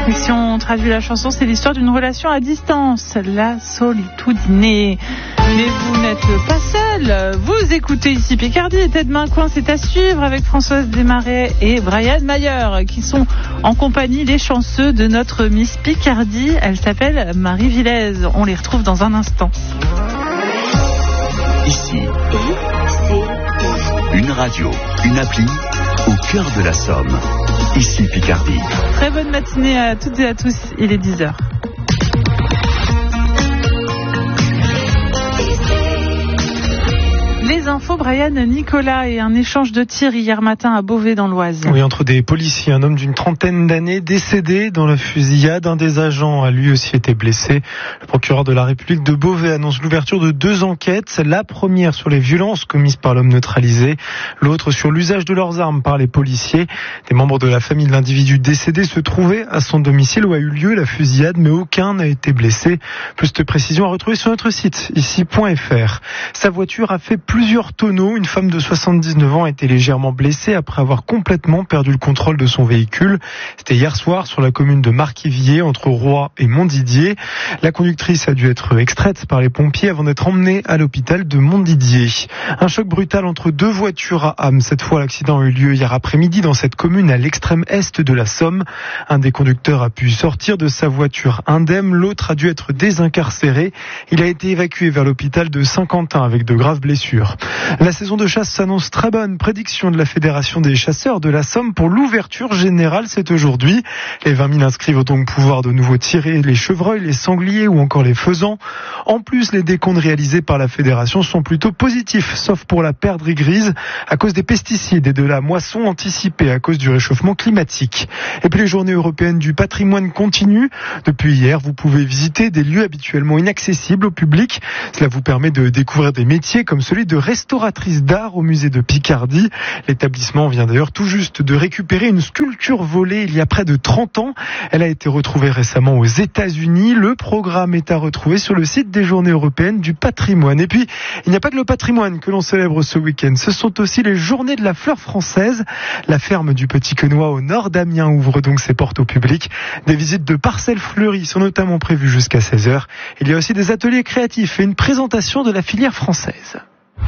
Et si on traduit la chanson, c'est l'histoire d'une relation à distance, la solitudine. Mais vous n'êtes pas seul. Vous écoutez ici Picardie et Tête Main Coin, c'est à suivre avec Françoise Desmarais et Brian Mayer qui sont en compagnie des chanceux de notre Miss Picardie. Elle s'appelle Marie Villez. On les retrouve dans un instant. Ici, une radio, une appli au cœur de la Somme. Ici Picardie. Très bonne matinée à toutes et à tous. Il est 10h. Les infos, Brian, Nicolas, et un échange de tirs hier matin à Beauvais dans l'Oise. Oui, entre des policiers, un homme d'une trentaine d'années décédé dans la fusillade. Un des agents a lui aussi été blessé. Le procureur de la République de Beauvais annonce l'ouverture de 2 enquêtes. La première sur les violences commises par l'homme neutralisé. L'autre sur l'usage de leurs armes par les policiers. Des membres de la famille de l'individu décédé se trouvaient à son domicile où a eu lieu la fusillade, mais aucun n'a été blessé. Plus de précisions à retrouver sur notre site, ici.fr. Sa voiture a fait plusieurs tonneaux. Une femme de 79 ans a été légèrement blessée après avoir complètement perdu le contrôle de son véhicule. C'était hier soir sur la commune de Marquivier, entre Roy et Montdidier. La conductrice a dû être extraite par les pompiers avant d'être emmenée à l'hôpital de Montdidier. Un choc brutal entre 2 voitures à Ham. Cette fois, l'accident a eu lieu hier après-midi dans cette commune à l'extrême est de la Somme. Un des conducteurs a pu sortir de sa voiture indemne. L'autre a dû être désincarcéré. Il a été évacué vers l'hôpital de Saint-Quentin avec de graves blessures. La saison de chasse s'annonce très bonne. Prédiction de la Fédération des chasseurs de la Somme pour l'ouverture générale, c'est aujourd'hui. Les 20 000 inscrits vont donc pouvoir de nouveau tirer les chevreuils, les sangliers ou encore les faisans. En plus, les décomptes réalisés par la Fédération sont plutôt positifs, sauf pour la perdrix grise, à cause des pesticides et de la moisson anticipée à cause du réchauffement climatique. Et puis les journées européennes du patrimoine continuent. Depuis hier, vous pouvez visiter des lieux habituellement inaccessibles au public. Cela vous permet de découvrir des métiers comme celui de restauratrice d'art au musée de Picardie. L'établissement vient d'ailleurs tout juste de récupérer une sculpture volée il y a près de 30 ans. Elle a été retrouvée récemment aux États-Unis. Le programme est à retrouver sur le site des Journées européennes du patrimoine. Et puis, il n'y a pas que le patrimoine que l'on célèbre ce week-end. Ce sont aussi les Journées de la fleur française. La ferme du Petit Quenois au nord d'Amiens ouvre donc ses portes au public. Des visites de parcelles fleuries sont notamment prévues jusqu'à 16h. Il y a aussi des ateliers créatifs et une présentation de la filière française.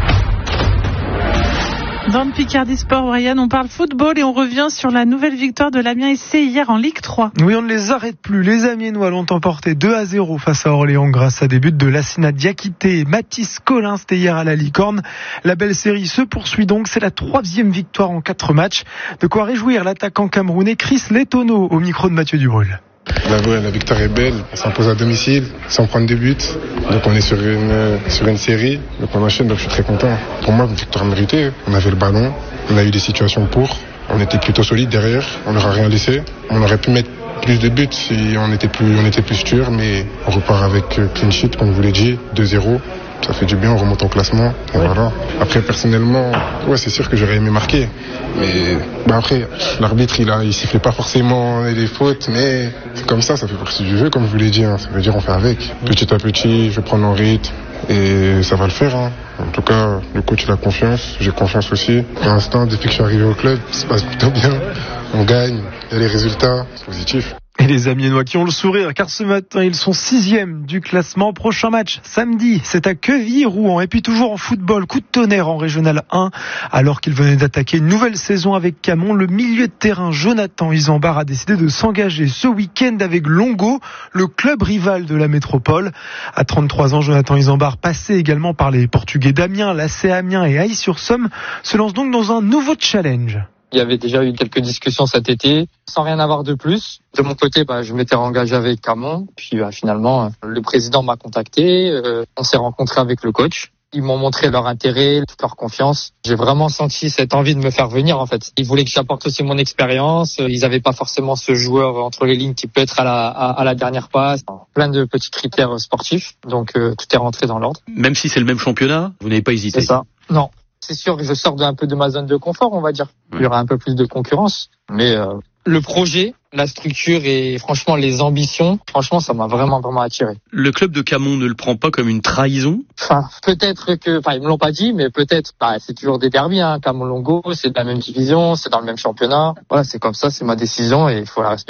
Dans le Picardie Sport, Brian, on parle football et on revient sur la nouvelle victoire de l'Amiens SC hier en Ligue 3. Oui, on ne les arrête plus. Les Amiénois l'ont emporté 2-0 face à Orléans grâce à des buts de Lassina Diakité et Mathis Collin. C'était hier à la Licorne. La belle série se poursuit donc. C'est la 3e victoire en 4 matchs. De quoi réjouir l'attaquant camerounais Chris Letono au micro de Mathieu Dubrul. La victoire est belle, on s'impose à domicile, sans prendre de buts. Donc on est sur une série, donc on enchaîne, donc je suis très content. Pour moi, une victoire méritée, on avait le ballon, on a eu des situations pour, on était plutôt solide derrière, on n'aura rien laissé. On aurait pu mettre plus de buts si on était plus sûr, mais on repart avec clean sheet, comme je vous l'ai dit, 2-0. Ça fait du bien, on remonte en classement, et voilà. Après, personnellement, ouais, c'est sûr que j'aurais aimé marquer. Mais après, l'arbitre, il siffle pas forcément les fautes, mais c'est comme ça fait partie du jeu, comme je vous l'ai dit. Ça veut dire on fait avec. Petit à petit, je vais prendre en rythme et ça va le faire. En tout cas, le coach il a confiance, j'ai confiance aussi. Pour l'instant, depuis que je suis arrivé au club, ça se passe plutôt bien. On gagne, il y a les résultats, c'est positif. Et les Amiénois qui ont le sourire, car ce matin, ils sont 6e du classement. Prochain match, samedi, c'est à Quevilly-Rouen. Et puis toujours en football, coup de tonnerre en Régional 1. Alors qu'il venait d'attaquer une nouvelle saison avec Camon, le milieu de terrain Jonathan Isambard a décidé de s'engager ce week-end avec Longo, le club rival de la métropole. À 33 ans, Jonathan Isambard, passé également par les Portugais d'Amiens, l'AC Amiens et Aix-sur-Somme, se lance donc dans un nouveau challenge. Il y avait déjà eu quelques discussions cet été, sans rien avoir de plus. De mon côté, je m'étais engagé avec Camon. Puis finalement, le président m'a contacté. On s'est rencontré avec le coach. Ils m'ont montré leur intérêt, leur confiance. J'ai vraiment senti cette envie de me faire venir en fait. Ils voulaient que j'apporte aussi mon expérience. Ils n'avaient pas forcément ce joueur entre les lignes qui peut être à la dernière passe. Plein de petits critères sportifs. Donc tout est rentré dans l'ordre. Même si c'est le même championnat, vous n'avez pas hésité. C'est ça. Non. C'est sûr que je sors un peu de ma zone de confort, on va dire. Il y aura un peu plus de concurrence. Mais le projet, la structure et franchement les ambitions, franchement ça m'a vraiment attiré. Le club de Camon ne le prend pas comme une trahison? Peut-être que, ils me l'ont pas dit, mais peut-être, c'est toujours des derbys, Camon Longo, c'est de la même division, c'est dans le même championnat. Voilà, c'est comme ça, c'est ma décision et il faut la respecter.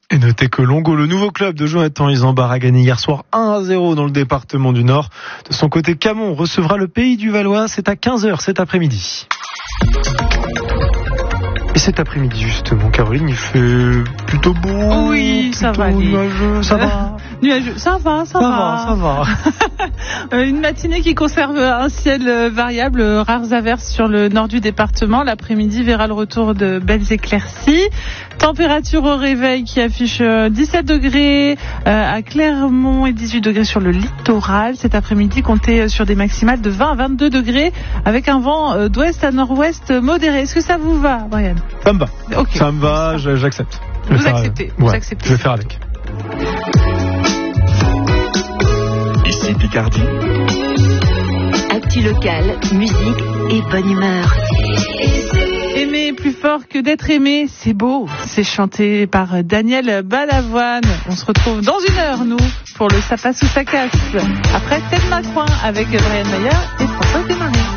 Et notez que Longo, le nouveau club de Jonathan Isambard, a gagné hier soir 1-0 dans le département du Nord. De son côté, Camon recevra le Pays du Valois. C'est à 15h cet après-midi. Et cet après-midi, justement, Caroline, il fait plutôt beau. Oui, ça va. Nuageux, ça va. Nuageux, ça va. Une matinée qui conserve un ciel variable, rares averses sur le nord du département. L'après-midi verra le retour de belles éclaircies. Température au réveil qui affiche 17 degrés à Clermont et 18 degrés sur le littoral. Cet après-midi, comptez sur des maximales de 20 à 22 degrés avec un vent d'ouest à nord-ouest modéré. Est-ce que ça vous va, Brian ? Ça me va. Okay. Ça me va, j'accepte. Vous acceptez. Je vais faire avec. Ici Picardie. Actu locale, musique et bonne humeur. Aimer plus fort que d'être aimé, c'est beau. C'est chanté par Daniel Balavoine. On se retrouve dans 1 heure, nous, pour le Ça passe ou ça casse. Après, Tête Macron avec Brian Mayer et François Desmarais.